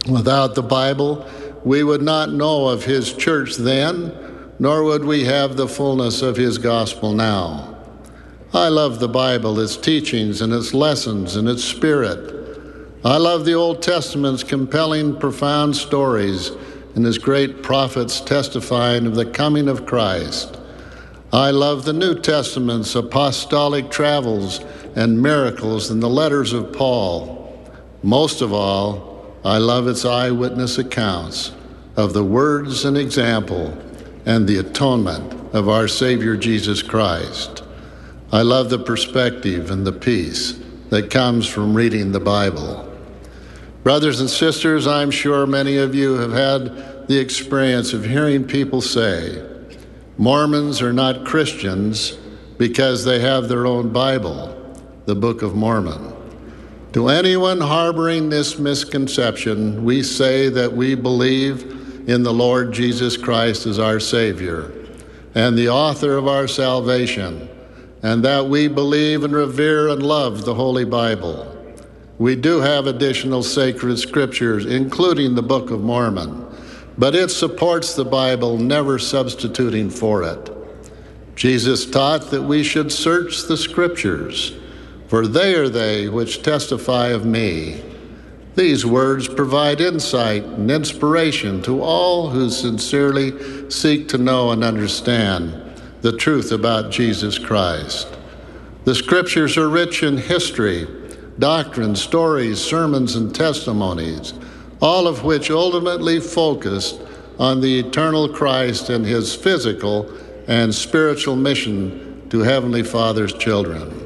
Without the Bible, we would not know of his church then, nor would we have the fullness of his gospel now. I love the Bible, its teachings and its lessons and its spirit. I love the Old Testament's compelling, profound stories and his great prophets testifying of the coming of Christ. I love the New Testament's apostolic travels and miracles and the letters of Paul. Most of all, I love its eyewitness accounts of the words and example and the atonement of our Savior Jesus Christ. I love the perspective and the peace that comes from reading the Bible. Brothers and sisters, I'm sure many of you have had the experience of hearing people say, Mormons are not Christians because they have their own Bible, the Book of Mormon. To anyone harboring this misconception, we say that we believe in the Lord Jesus Christ as our Savior and the author of our salvation, and that we believe and revere and love the Holy Bible. We do have additional sacred scriptures, including the Book of Mormon, but it supports the Bible, never substituting for it. Jesus taught that we should search the scriptures, for they are they which testify of me. These words provide insight and inspiration to all who sincerely seek to know and understand the truth about Jesus Christ. The scriptures are rich in history, doctrine, stories, sermons, and testimonies, all of which ultimately focused on the eternal Christ and his physical and spiritual mission to Heavenly Father's children.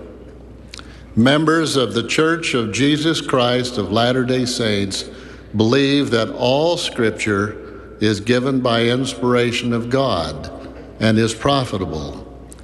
Members of the Church of Jesus Christ of Latter-day Saints believe that all Scripture is given by inspiration of God and is profitable.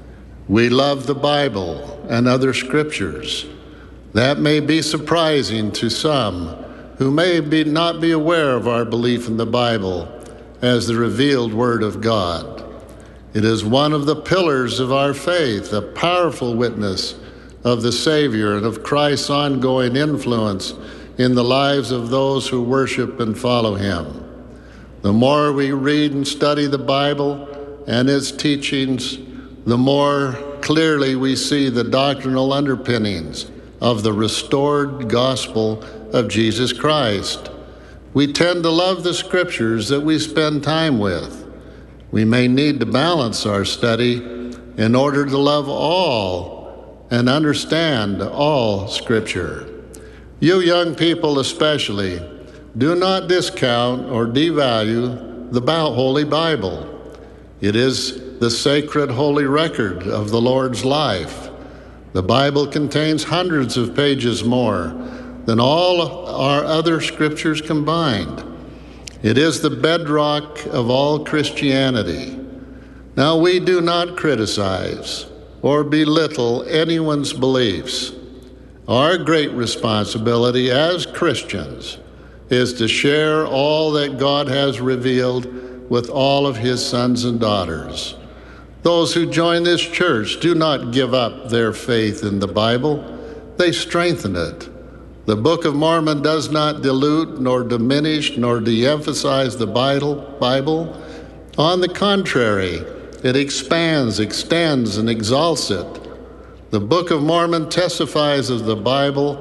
We love the Bible and other Scriptures. That may be surprising to some who may not be aware of our belief in the Bible as the revealed Word of God. It is one of the pillars of our faith, a powerful witness of the Savior and of Christ's ongoing influence in the lives of those who worship and follow him. The more we read and study the Bible and its teachings, the more clearly we see the doctrinal underpinnings of the restored gospel of Jesus Christ. We tend to love the scriptures that we spend time with. We may need to balance our study in order to love all and understand all Scripture. You young people especially, do not discount or devalue the Holy Bible. It is the sacred holy record of the Lord's life. The Bible contains hundreds of pages more than all our other scriptures combined. It is the bedrock of all Christianity. Now, we do not criticize or belittle anyone's beliefs. Our great responsibility as Christians is to share all that God has revealed with all of his sons and daughters. Those who join this church do not give up their faith in the Bible, they strengthen it. The Book of Mormon does not dilute nor diminish nor de-emphasize the Bible. On the contrary, it expands, extends, and exalts it. The Book of Mormon testifies of the Bible,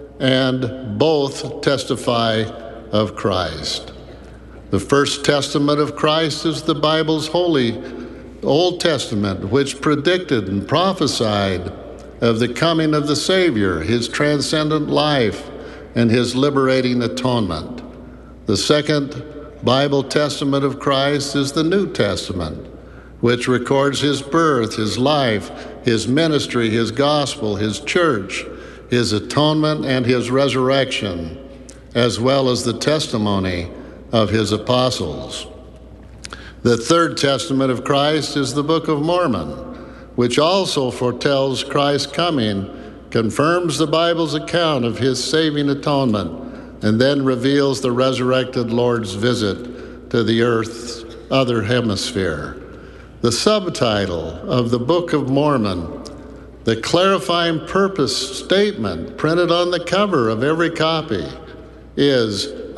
and both testify of Christ. The First Testament of Christ is the Bible's holy Old Testament, which predicted and prophesied of the coming of the Savior, his transcendent life, and his liberating atonement. The second Bible Testament of Christ is the New Testament, which records his birth, his life, his ministry, his gospel, his church, his atonement, and his resurrection, as well as the testimony of his apostles. The Third Testament of Christ is the Book of Mormon, which also foretells Christ's coming, confirms the Bible's account of his saving atonement, and then reveals the resurrected Lord's visit to the earth's other hemisphere. The subtitle of the Book of Mormon, the clarifying purpose statement printed on the cover of every copy, is